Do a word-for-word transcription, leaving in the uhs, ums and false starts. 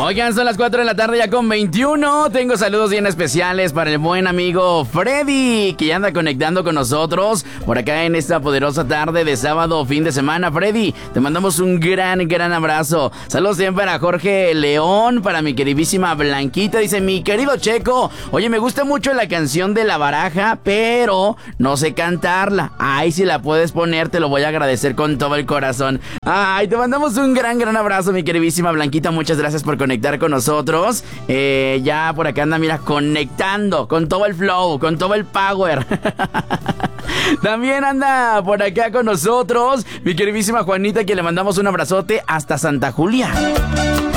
Oigan, son las cuatro de la tarde ya con veintiuno. Tengo saludos bien especiales para el buen amigo Freddy, que ya anda conectando con nosotros por acá en esta poderosa tarde de sábado, fin de semana. Freddy, te mandamos un gran, gran abrazo. Saludos también para Jorge León, para mi queridísima Blanquita. Dice, mi querido Checo, oye, me gusta mucho la canción de La Baraja, pero no sé cantarla. Ay, si la puedes poner, te lo voy a agradecer con todo el corazón. Ay, te mandamos un gran, gran abrazo, mi queridísima Blanquita. Muchas gracias por conectar con nosotros. Eh, ya por acá anda, mira, conectando con todo el flow, con todo el power. También anda por acá con nosotros mi queridísima Juanita, que le mandamos un abrazote hasta Santa Julia.